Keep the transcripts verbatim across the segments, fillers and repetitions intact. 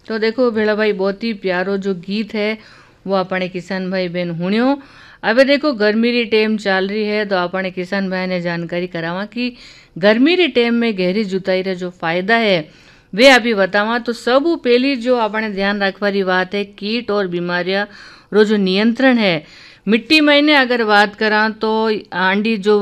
तो देखो भेड़ा भाई बहुत ही प्यारो जो गीत है वो अपने किसान भाई बहन हुणियो। अबे देखो गर्मी री टेम चाल रही है तो अपने किसान भाई ने जानकारी करावा कि गर्मी री टेम में गहरी जुताई रे जो फायदा है वे अभी बतावा। तो सब पहली जो अपने ध्यान रखवारी बात है कीट और बीमारियां रो जो नियंत्रण है। मिट्टी महीने अगर बात करा तो आंडी जो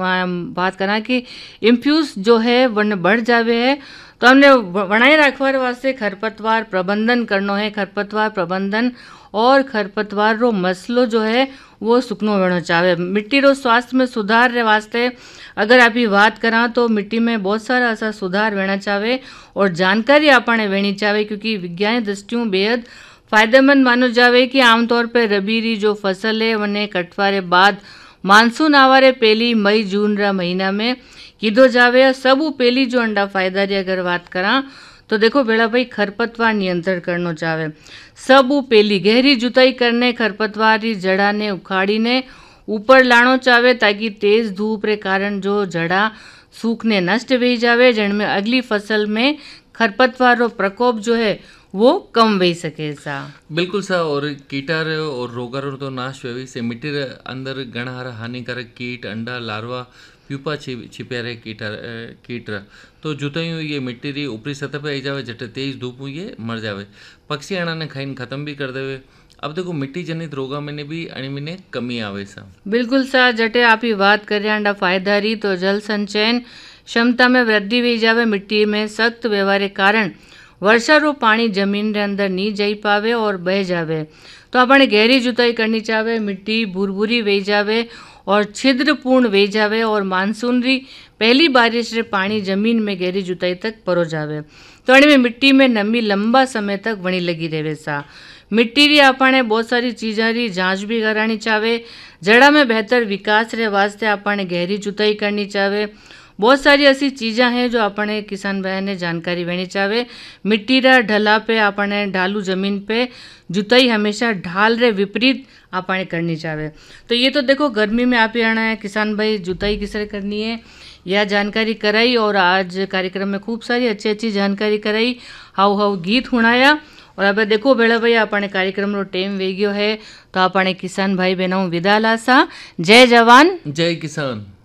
बात करा कि इम्फ्यूज जो है वन बढ़ जावे है तो हमने बनाए रखवार वास्ते खरपतवार प्रबंधन करनो है। खरपतवार प्रबंधन और खरपतवार रो मसलो जो है वो सुकनो वेणो चाहे। मिट्टी रो स्वास्थ्य में सुधार रे वास्ते अगर अभी बात करा तो मिट्टी में बहुत सारा ऐसा सुधार वेना चाहे और जानकारी आपने वेणी चाहे क्योंकि विज्ञान दृष्टियों बेहद फायदेमंद मानो जावे कि आमतौर पर रबी री जो फसल है वने कटवारे बाद मानसून आवारे पहली मई जून रा महीना में कीधो जावे। सब पहली जो अंडा फायदा री अगर बात करा तो देखो बेड़ा भाई खरपतवार नियंत्रण करनो चाहे। सब पहली गहरी जुताई करने खरपतवार री जड़ा ने उखाड़ी ने ऊपर लाणो चाहे ताकि तेज धूप रे कारण जो जड़ा सूखने नष्ट वे जावे जिनमें अगली फसल में खरपतवार रो प्रकोप जो है वो कम वे सके सा। बिल्कुल सा और कीटार और रोगार तो नाश वे से मिट्टी रे अंदर घना हारा हानिकारक कीट अंडा लार्वा प्यूपा छिपया रहे कीटा कीट तो जुताई ये मिट्टी री ऊपरी सतह पे आई जावे जटे तेज धूप हुई ये मर जावे पक्षी अणा ने खाइन खत्म भी कर देवे। अब देखो मिट्टी जनित रोगा में भी अणिमिने कमी आवे सा। बिल्कुल सा जटे आप ही बात कर अंडा फायदा री तो जल संचयन क्षमता में वृद्धि हुई जावे। मिट्टी में सख्त व्यवहार कारण वर्षा रो पानी जमीन रे अंदर नहीं जाई पावे और बह जावे तो अपने गहरी जुताई करनी चाहे। मिट्टी भूरभूरी वे जावे और छिद्रपूर्ण वे जावे और मानसून री पहली बारिश रे पानी जमीन में गहरी जुताई तक परो जावे तो अणे मिट्टी में नमी लंबा समय तक वणी लगी रहे सा। मिट्टी री आपने बहुत सारी चीज़ा री जांच भी करानी चाहे। जड़ा में बेहतर विकास रे वास्ते आपने गहरी जुताई करनी चाहे। बहुत सारी ऐसी चीज़ें हैं जो अपने किसान भाई ने जानकारी लेनी चाहे। मिट्टी रा ढला पे अपने ढालू जमीन पे जुताई हमेशा ढाल रे विपरीत अपने करनी चाहे। तो ये तो देखो गर्मी में आप आना है किसान भाई जुताई किस तरह करनी है यह जानकारी कराई और आज कार्यक्रम में खूब सारी अच्छी अच्छी जानकारी कराई। हाउ हाउ गीत सुनाया और अब देखो बेड़ा भाई अपने कार्यक्रम रो टाइम वे गयो है तो अपने किसान भाई बहनों विदा लासा। जय जवान जय किसान।